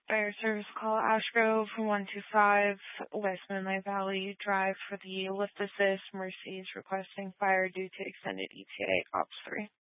Fire service call Ash Grove 125 West Moonlight Valley Drive for the lift assist. Mercy is requesting fire due to extended ETA Ops 3.